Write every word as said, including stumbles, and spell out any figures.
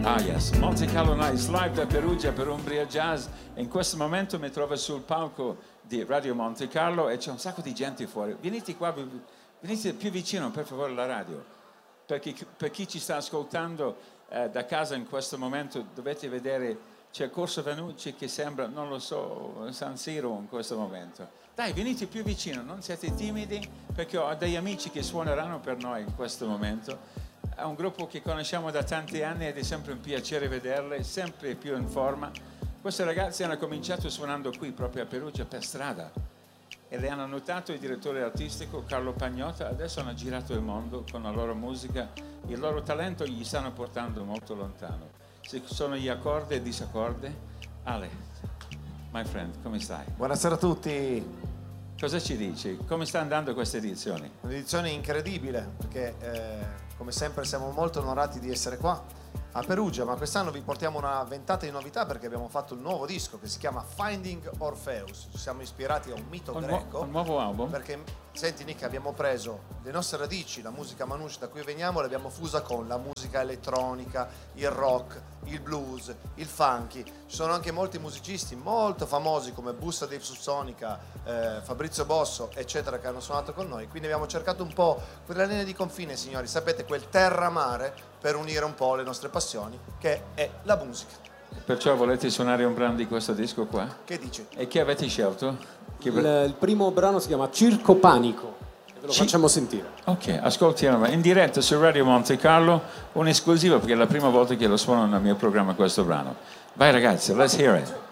Ah yes, Monte Carlo Nights live da Perugia per Umbria Jazz. In questo momento mi trovo sul palco di Radio Monte Carlo e c'è un sacco di gente fuori. Venite qua, venite più vicino per favore alla radio. Perché, per chi ci sta ascoltando eh, da casa in questo momento dovete vedere, c'è Corso Venucci che sembra, non lo so, San Siro in questo momento. Dai, venite più vicino, non siete timidi, perché ho degli amici che suoneranno per noi in questo momento. È un gruppo che conosciamo da tanti anni ed è sempre un piacere vederle, sempre più in forma. Questi ragazzi hanno cominciato suonando qui, proprio a Perugia, per strada. E le hanno notato il direttore artistico Carlo Pagnotta, adesso hanno girato il mondo con la loro musica. Il loro talento gli stanno portando molto lontano. Se sono gli accordi e disaccordi. Ale, my friend, come stai? Buonasera a tutti. Cosa ci dici? Come sta andando questa edizione? Un'edizione incredibile, perché eh, come sempre siamo molto onorati di essere qua a Perugia, ma quest'anno vi portiamo una ventata di novità perché abbiamo fatto un nuovo disco che si chiama Finding Orpheus. Ci siamo ispirati a un mito un greco. Un nuovo album? Perché, senti Nick, abbiamo preso le nostre radici, la musica manouche da cui veniamo, l'abbiamo fusa con la musica elettronica, il rock, il blues, il funky. Ci sono anche molti musicisti molto famosi come Busta Dave Subsonica, eh, Fabrizio Bosso, eccetera, che hanno suonato con noi. Quindi abbiamo cercato un po' quella linea di confine, signori, sapete, quel terra-mare, per unire un po' le nostre passioni, che è la musica. Perciò volete suonare un brano di questo disco qua? Che dici? E che avete scelto? Che... Il, il primo brano si chiama Circo Panico e ve lo Ci... facciamo sentire. Ok, ascoltiamo in diretta su Radio Monte Carlo, un'esclusiva perché è la prima volta che lo suono nel mio programma questo brano. Vai ragazzi, let's hear it.